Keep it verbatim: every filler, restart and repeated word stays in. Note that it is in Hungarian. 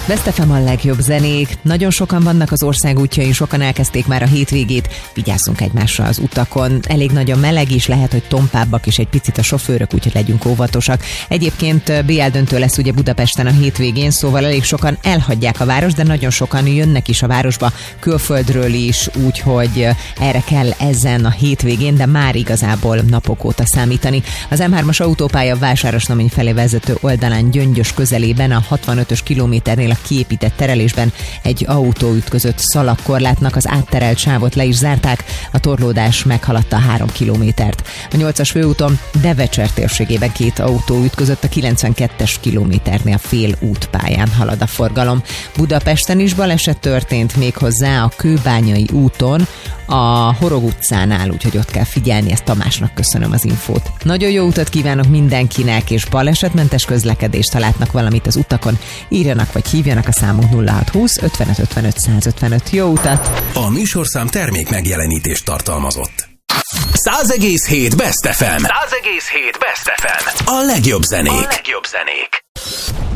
Best ef em a legjobb zenék. Nagyon sokan vannak az ország útjain, sokan elkezdték már a hétvégét. Vigyázzunk egymásra az utakon. Elég nagy a meleg is, lehet, hogy tompábbak is egy picit a sofőrök, úgyhogy legyünk óvatosak. Egyébként bé el döntő lesz ugye Budapesten a hétvégén, szóval elég sokan elhagyják a város, de nagyon sokan jönnek is a városba, külföldről is, úgyhogy erre kell ezen a hétvégén, de már igazából napok óta számítani. Az em hármas autópálya Vásárosnamény felé vezető oldalán Gyöngyös közelében a hatvanötös kilométernél a kiépített terelésben egy autó ütközött szalagkorlátnak, az átterelt sávot le is zárták, a torlódás meghaladta a három kilométert. A nyolcas főúton Devecser térségében két autó ütközött, a kilencvenkettes kilométernél fél útpályán halad a forgalom. Budapesten is baleset történt, méghozzá a Kőbányai úton, a Horog utcánál, úgyhogy ott kell figyelni, ezt Tamásnak köszönöm az infót. Nagyon jó utat kívánok mindenkinek, és balesetmentes közlekedést, ha látnak valamit az utakon, írjanak vagy hívjanak a számunk nulla hat húsz ötvenöt ötvenöt százötvenöt. Jó utat! A műsorszám termék megjelenítést tartalmazott. száz egész hét Best ef em. száz egész hét Best ef em. A legjobb zenék. A legjobb zenék.